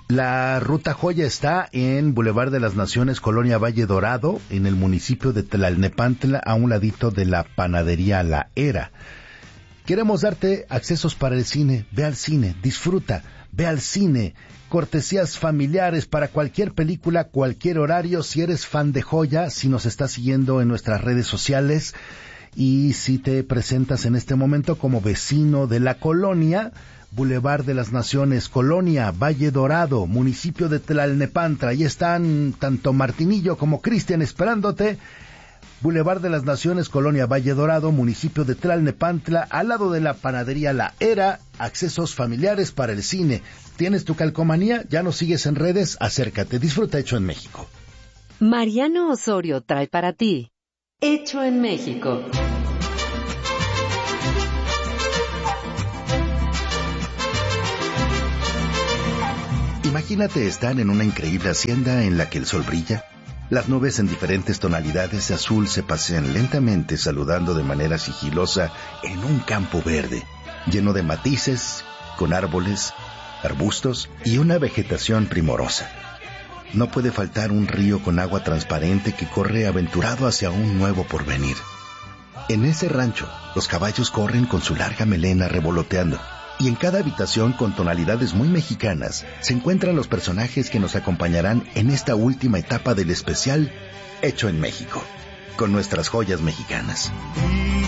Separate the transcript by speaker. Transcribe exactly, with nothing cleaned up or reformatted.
Speaker 1: La Ruta Joya está en Boulevard de las Naciones, Colonia Valle Dorado, en el municipio de Tlalnepantla, a un ladito de la panadería La Era. Queremos darte accesos para el cine. Ve al cine, disfruta, ve al cine. Cortesías familiares para cualquier película, cualquier horario. Si eres fan de Joya, si nos estás siguiendo en nuestras redes sociales y si te presentas en este momento como vecino de la colonia, Boulevard de las Naciones, Colonia Valle Dorado, municipio de Tlalnepantla. Ahí están tanto Martinillo como Cristian esperándote. Boulevard de las Naciones, Colonia Valle Dorado, municipio de Tlalnepantla, al lado de la panadería La Era. Accesos familiares para el cine. ¿Tienes tu calcomanía? ¿Ya nos sigues en redes? Acércate, disfruta Hecho en México.
Speaker 2: Mariano Osorio trae para ti Hecho en México.
Speaker 1: Imagínate estar en una increíble hacienda en la que el sol brilla. Las nubes en diferentes tonalidades de azul se pasean lentamente saludando de manera sigilosa en un campo verde, lleno de matices, con árboles, arbustos y una vegetación primorosa. No puede faltar un río con agua transparente que corre aventurado hacia un nuevo porvenir. En ese rancho, los caballos corren con su larga melena revoloteando. Y en cada habitación con tonalidades muy mexicanas se encuentran los personajes que nos acompañarán en esta última etapa del especial Hecho en México, con nuestras joyas mexicanas.